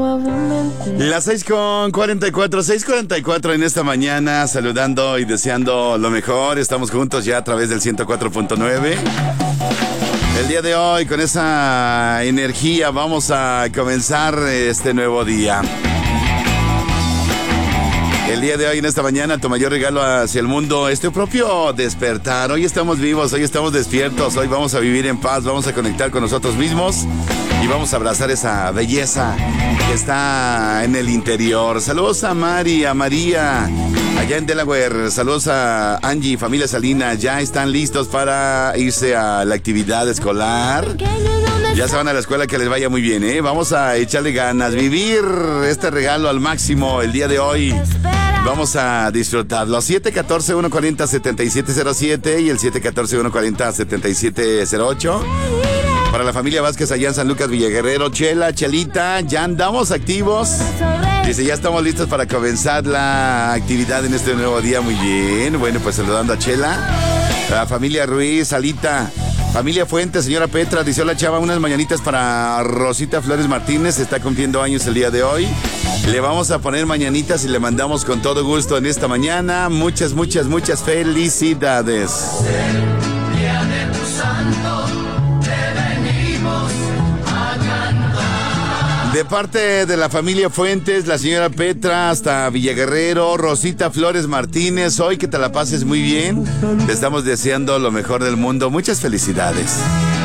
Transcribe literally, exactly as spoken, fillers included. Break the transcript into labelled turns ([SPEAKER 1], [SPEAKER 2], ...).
[SPEAKER 1] Las seis con cuarenta y cuatro, seis cuarenta y cuatro en esta mañana, saludando y deseando lo mejor. Estamos juntos ya a través del ciento cuatro punto nueve. El día de hoy, con esa energía, vamos a comenzar este nuevo día. El día de hoy, en esta mañana, tu mayor regalo hacia el mundo es tu propio despertar. Hoy estamos vivos, hoy estamos despiertos, hoy vamos a vivir en paz, vamos a conectar con nosotros mismos y vamos a abrazar esa belleza que está en el interior. Saludos a Mari, a María, allá en Delaware. Saludos a Angie, familia Salina. Ya están listos para irse a la actividad escolar. Ya se van a la escuela, que les vaya muy bien, ¿eh? Vamos a echarle ganas, vivir este regalo al máximo el día de hoy. Vamos a disfrutarlo. siete uno cuatro, uno cuatro cero, siete siete cero siete y el siete uno cuatro, uno cuatro cero, siete siete cero ocho. Para la familia Vázquez allá en San Lucas Villaguerrero. Chela, Chelita, ya andamos activos. Dice, ya estamos listos para comenzar la actividad en este nuevo día. Muy bien. Bueno, pues saludando a Chela. A la familia Ruiz, Alita. Familia Fuentes, señora Petra, dice, hola chava, unas mañanitas para Rosita Flores Martínez, está cumpliendo años el día de hoy. Le vamos a poner mañanitas y le mandamos con todo gusto en esta mañana. Muchas, muchas, muchas felicidades.
[SPEAKER 2] El día de tu santo te venimos a cantar.
[SPEAKER 1] De parte de la familia Fuentes, la señora Petra hasta Villaguerrero, Rosita Flores Martínez, hoy que te la pases muy bien. Te estamos deseando lo mejor del mundo. Muchas felicidades.